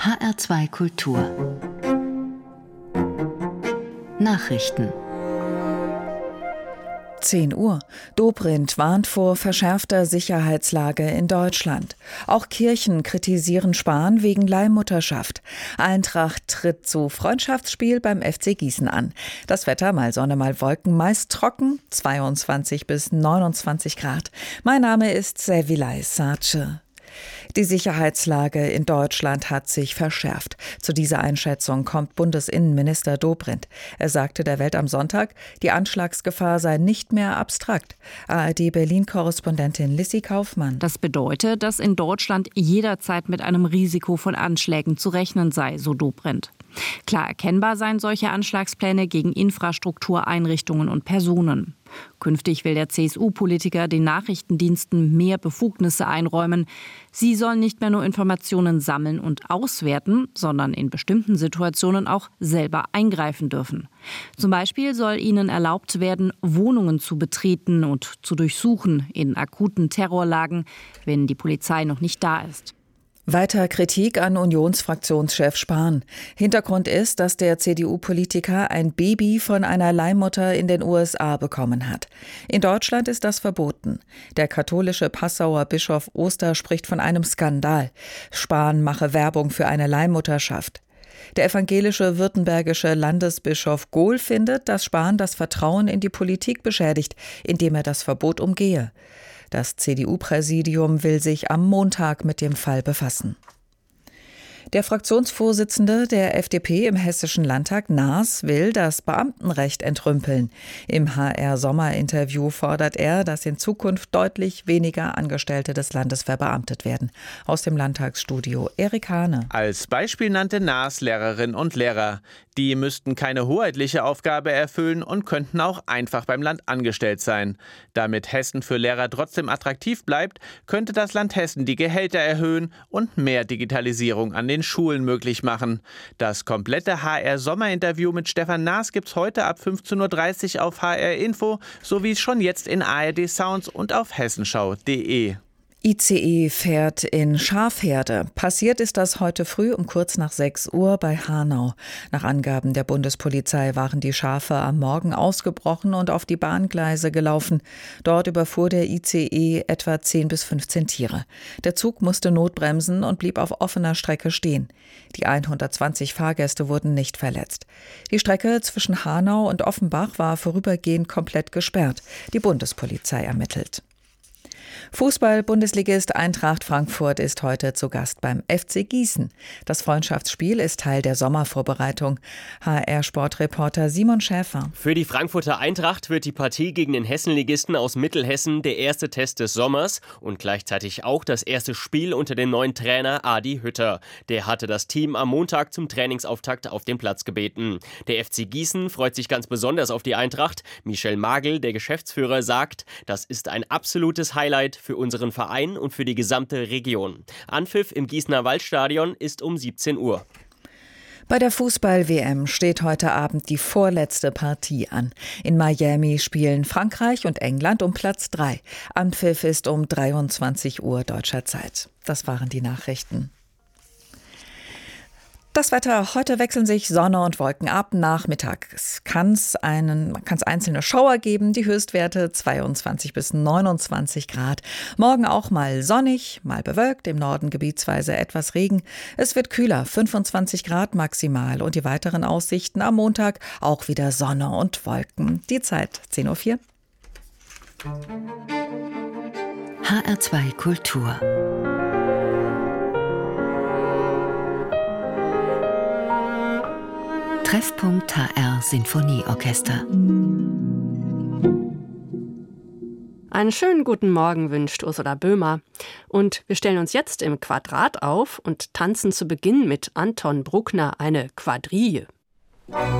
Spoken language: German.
HR2 Kultur Nachrichten 10 Uhr. Dobrindt warnt vor verschärfter Sicherheitslage in Deutschland. Auch Kirchen kritisieren Spahn wegen Leihmutterschaft. Eintracht tritt zu Freundschaftsspiel beim FC Gießen an. Das Wetter, mal Sonne, mal Wolken, meist trocken, 22 bis 29 Grad. Mein Name ist Sevilay Sace. Die Sicherheitslage in Deutschland hat sich verschärft. Zu dieser Einschätzung kommt Bundesinnenminister Dobrindt. Er sagte der Welt am Sonntag, die Anschlagsgefahr sei nicht mehr abstrakt. ARD-Berlin-Korrespondentin Lissy Kaufmann. Das bedeutet, dass in Deutschland jederzeit mit einem Risiko von Anschlägen zu rechnen sei, so Dobrindt. Klar erkennbar seien solche Anschlagspläne gegen Infrastruktur, Einrichtungen und Personen. Künftig will der CSU-Politiker den Nachrichtendiensten mehr Befugnisse einräumen. Sie sollen nicht mehr nur Informationen sammeln und auswerten, sondern in bestimmten Situationen auch selber eingreifen dürfen. Zum Beispiel soll ihnen erlaubt werden, Wohnungen zu betreten und zu durchsuchen in akuten Terrorlagen, wenn die Polizei noch nicht da ist. Weiter Kritik an Unionsfraktionschef Spahn. Hintergrund ist, dass der CDU-Politiker ein Baby von einer Leihmutter in den USA bekommen hat. In Deutschland ist das verboten. Der katholische Passauer Bischof Oster spricht von einem Skandal. Spahn mache Werbung für eine Leihmutterschaft. Der evangelische württembergische Landesbischof Gohl findet, dass Spahn das Vertrauen in die Politik beschädigt, indem er das Verbot umgehe. Das CDU-Präsidium will sich am Montag mit dem Fall befassen. Der Fraktionsvorsitzende der FDP im Hessischen Landtag, Naas, will das Beamtenrecht entrümpeln. Im HR-Sommerinterview fordert er, dass in Zukunft deutlich weniger Angestellte des Landes verbeamtet werden. Aus dem Landtagsstudio Erik Hane. Als Beispiel nannte Naas Lehrerinnen und Lehrer. Die müssten keine hoheitliche Aufgabe erfüllen und könnten auch einfach beim Land angestellt sein. Damit Hessen für Lehrer trotzdem attraktiv bleibt, könnte das Land Hessen die Gehälter erhöhen und mehr Digitalisierung an den Schulen möglich machen. Das komplette HR-Sommerinterview mit Stefan Naas gibt's heute ab 15:30 Uhr auf HR Info sowie schon jetzt in ARD Sounds und auf hessenschau.de. ICE fährt in Schafherde. Passiert ist das heute früh um kurz nach 6 Uhr bei Hanau. Nach Angaben der Bundespolizei waren die Schafe am Morgen ausgebrochen und auf die Bahngleise gelaufen. Dort überfuhr der ICE etwa 10 bis 15 Tiere. Der Zug musste notbremsen und blieb auf offener Strecke stehen. Die 120 Fahrgäste wurden nicht verletzt. Die Strecke zwischen Hanau und Offenbach war vorübergehend komplett gesperrt. Die Bundespolizei ermittelt. Fußball-Bundesligist Eintracht Frankfurt ist heute zu Gast beim FC Gießen. Das Freundschaftsspiel ist Teil der Sommervorbereitung. HR-Sportreporter Simon Schäfer. Für die Frankfurter Eintracht wird die Partie gegen den Hessenligisten aus Mittelhessen der erste Test des Sommers und gleichzeitig auch das erste Spiel unter dem neuen Trainer Adi Hütter. Der hatte das Team am Montag zum Trainingsauftakt auf den Platz gebeten. Der FC Gießen freut sich ganz besonders auf die Eintracht. Michel Magel, der Geschäftsführer, sagt, das ist ein absolutes Highlight für unseren Verein und für die gesamte Region. Anpfiff im Gießener Waldstadion ist um 17 Uhr. Bei der Fußball-WM steht heute Abend die vorletzte Partie an. In Miami spielen Frankreich und England um Platz 3. Anpfiff ist um 23 Uhr deutscher Zeit. Das waren die Nachrichten. Das Wetter, heute wechseln sich Sonne und Wolken ab. Nachmittags kann es einzelne Schauer geben, die Höchstwerte 22 bis 29 Grad. Morgen auch mal sonnig, mal bewölkt, im Norden gebietsweise etwas Regen. Es wird kühler, 25 Grad maximal und die weiteren Aussichten am Montag auch wieder Sonne und Wolken. Die Zeit 10:04 Uhr. HR2 Kultur Treffpunkt HR Sinfonieorchester. Einen schönen guten Morgen wünscht Ursula Böhmer. Und wir stellen uns jetzt im Quadrat auf und tanzen zu Beginn mit Anton Bruckner eine Quadrille.